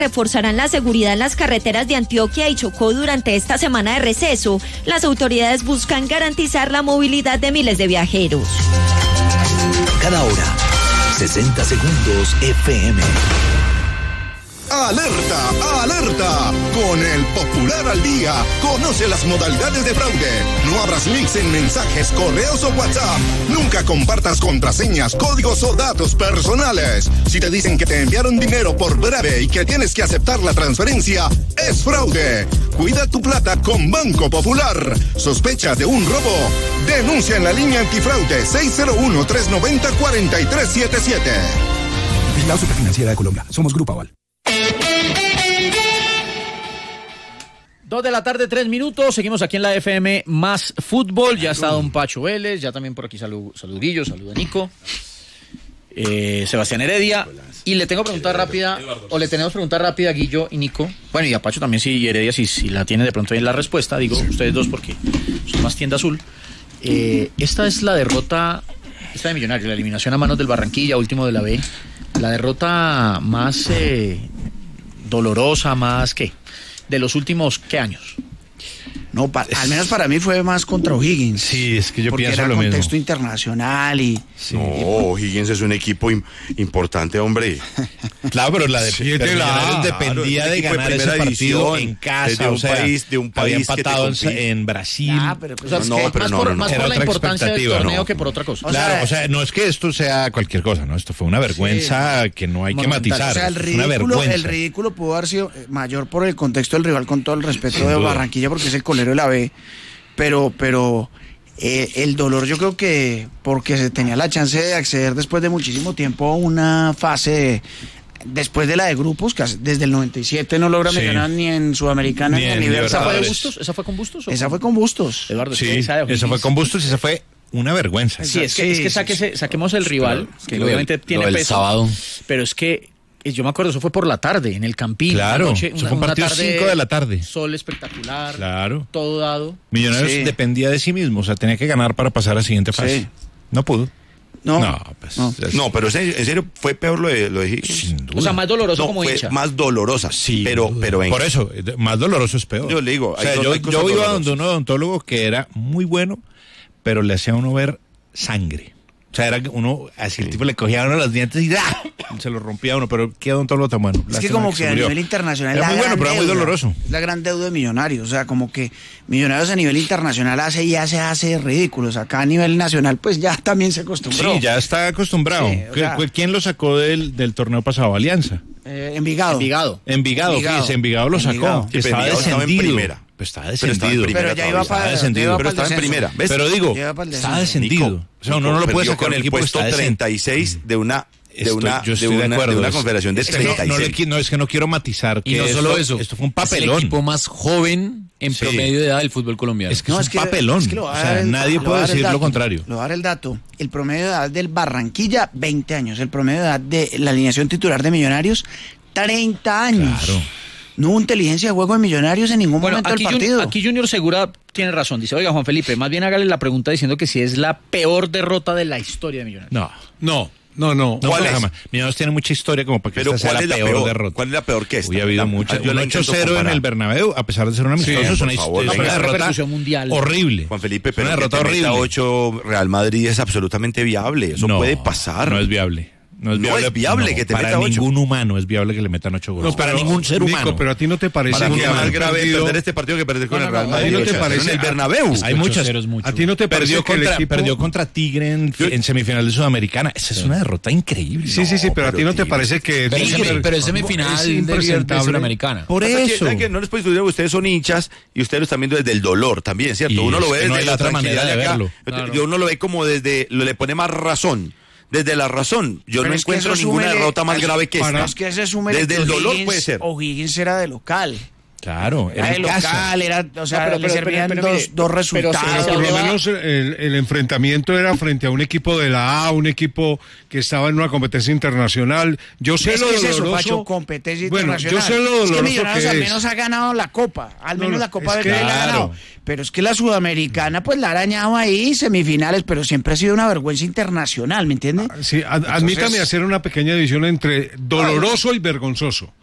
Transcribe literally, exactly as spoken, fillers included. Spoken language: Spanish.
reforzarán la seguridad en las carreteras de Antioquia y Chocó durante esta semana de receso. Las autoridades buscan garantizar la movilidad de miles de viajeros. Cada hora, sesenta segundos F M. ¡Alerta! ¡Alerta! Con el Popular al Día, conoce las modalidades de fraude. No abras links en mensajes, correos o WhatsApp. Nunca compartas contraseñas, códigos o datos personales. Si te dicen que te enviaron dinero por breve y que tienes que aceptar la transferencia, es fraude. Cuida tu plata con Banco Popular. ¿Sospechas de un robo? Denuncia en la línea antifraude seis cero uno, tres nueve cero, cuatro tres siete siete. Vigilado Superfinanciera de Colombia. Somos Grupo Aval. Dos de la tarde, tres minutos, seguimos aquí en la F M Más Fútbol, ya está don Pacho Vélez, ya también por aquí salud, saludillo, saluda Nico, eh, Sebastián Heredia, y le tengo pregunta rápida, o le tenemos pregunta rápida a Guillo y Nico, bueno, y a Pacho también, si Heredia, si, si la tiene de pronto bien la respuesta, digo, ustedes dos porque son más tienda azul. Eh, esta es la derrota, esta de Millonarios, la eliminación a manos del Barranquilla, último de la B, la derrota más eh, dolorosa, más, ¿qué? De los últimos, ¿qué años? No, pa, al menos para mí fue más contra O'Higgins. Sí, es que yo porque pienso era lo mismo. contexto internacional y... Sí. No, O'Higgins es un equipo im- importante, hombre. Claro, pero la de Sí, pero claro, dependía claro, de ganar de ese primera partido división, en casa, de un o sea, país, de un país había que te empatado en, compite. en Brasil. Ah, pero, pues, No, es no, que pero más no, por, no, no. más Era por la otra importancia del expectativa, torneo no. que por otra cosa. O Claro, sea, o sea, no es que esto sea cualquier cosa, ¿no? Esto fue una vergüenza que no hay que Monumental. matizar. o sea, el es una ridículo, vergüenza. el ridículo pudo haber sido mayor por el contexto del rival, con todo el respeto Sin de duda. Barranquilla, porque es el colero de la B, pero, pero eh, el dolor yo creo que porque se tenía la chance de acceder después de muchísimo tiempo a una fase de, después de la de grupos, que desde el noventa y siete no logra Sí. Millonarios ni en Sudamericana ni, Ni a en nivel ¿Esa fue de Libertadores. Bustos? ¿Esa fue con Bustos? o Esa con- fue con Bustos. Eduardo, es que Sí, esa de eso fue O'Higgins. con Bustos y esa fue una vergüenza. Sí, es que, es que Sí, saque- sí, saquemos el rival, que lo obviamente del- tiene lo del peso. sábado. Pero es que, eh, yo me acuerdo, eso fue por la tarde, en el Campín. Claro, una noche, eso una- fue un una partido tarde, cinco de la tarde. Sol espectacular, Claro. todo dado. Millonarios Sí. dependía de sí mismo, o sea, tenía que ganar para pasar a la siguiente fase. Sí. No pudo. No, No, pues. no. es- No, pero en serio, en serio, fue peor lo de, lo de Higgins. sin duda. O sea, más doloroso No, como fue hincha. más dolorosa. Sí, pero, duda. pero venga. Por eso, eh, más doloroso es peor. Yo le digo, o hay sea, dos- yo, hay cosas yo iba dolorosas. donde un odontólogo que era muy bueno, pero le hacía a uno ver sangre. O sea, era que uno, así el tipo le cogía a uno los dientes y ¡ah! Se los rompía a uno, pero qué odontólogo tan bueno. Es que Lástima como que se a murió. nivel internacional Era la muy bueno, gran pero era muy deuda, doloroso. es la gran deuda de Millonarios, o sea, como que Millonarios a nivel internacional hace y hace, hace ridículos. Acá a nivel nacional, pues ya también se acostumbró. Sí, ya está acostumbrado. Sí, o sea- ¿Qui- ¿Quién lo sacó del, del torneo pasado? Alianza. Eh, Envigado. Envigado. Envigado, Envigado. fíjese, Envigado lo sacó. Envigado. Que Sí, estaba pero Envigado estaba en descendido. primera. Pues estaba Pero estaba en descendido. primera Pero ya iba todavía. para, Estaba descendido, ya iba Pero para estaba el en descenso. primera. ¿Ves? Pero digo, Lleva para el está descenso. descendido. Nico, o sea, uno no lo puede perdió sacar con el el equipo que puesto está descendido. treinta y seis de una de Estoy- una yo estoy de de una, acuerdo. de una Es- confederación de es que no, treinta y no le seis. qui- no, es que no quiero matizar que Y no solo esto, eso. esto fue un Es el papelón. equipo más joven en Sí. promedio de edad del fútbol colombiano. Es que No, es un papelón. es que le voy a o dar sea, el- nadie le voy a puede dar el decir lo dato. contrario. Le voy a dar el dato. El promedio de edad del Barranquilla, veinte años. El promedio de edad de la alineación titular de Millonarios, treinta años. Claro. No hubo inteligencia de juego de Millonarios en ningún Bueno, momento aquí, del Jun- partido. aquí Junior Segura tiene razón. Dice, oiga, Juan Felipe, más bien hágale la pregunta diciendo que si es la peor derrota de la historia de Millonarios. No. No, no, no. No, ¿Cuál pues, es? jamás. Millonarios tiene mucha historia como para que Pero esta sea ¿cuál la es la peor, peor? derrota. ¿Cuál es la peor que esta? Uy, ha habido La- muchas. yo Un la intento ocho cero en comparar. el Bernabéu, a pesar de ser un amistoso, Sí, es una, por favor, hist- es no, una pero es derrota repercusión mundial. horrible. Juan Felipe, Es pero una que derrota te meta horrible. ocho Real Madrid es absolutamente viable. Eso No, puede pasar. No es viable. No es No viable, es viable que te para meta ocho. ningún humano es viable que le metan ocho goles. No, para pero, ningún ser Nico, humano. pero a ti no te parece Para mí que es más haber grave perdido- perder este partido que perder con No, el no, Real no, Madrid. ¿a ti no te ocho a cero parece- en el Bernabéu. Hay muchas. cero es mucho. A ti no te Perdió pareció que el contra, equipo... perdió contra Tigre en, en semifinal de Sudamericana. Esa es una derrota increíble. Sí, sí, sí, pero, a pero ti no te Tigre. parece que... Pero, es, Tigre- semi- pero es semifinal es de impresentable. Sudamericana. Por Pasa que- eso. ¿sabe que no les puedo discutir, ustedes son hinchas y ustedes lo están viendo desde el dolor también, ¿cierto? Y Uno lo es ve que desde no hay la otra manera tranquilidad de acá. verlo. Yo- yo uno lo ve como desde, lo le pone más razón. Desde la razón, yo Pero no es que encuentro eso ninguna súmele- derrota más eso- grave que Pero esta. es que ese súmele Desde que el dolor O'Higgins- puede ser. O'Higgins era de local. Claro, Era era de en casa. local, era, o sea, No, pero- le pero- servían pero- pero dos, mire, dos pero se- resultados. se Por lo lleva- menos el, el enfrentamiento era frente a un equipo de la A, un equipo que estaba en una competencia internacional. Yo sé Es lo que es eso, doloroso. Pacho, competencia Bueno, internacional. yo sé lo Es que doloroso Millonarios que al es. menos ha ganado la Copa, al No, menos no, la Copa es de que- Colombia la ha ganado. Claro. Pero es que la Sudamericana, pues la ha arañado ahí, semifinales, pero siempre ha sido una vergüenza internacional, ¿me entiende? Sí, ad- admítame hacer una pequeña división entre doloroso y vergonzoso.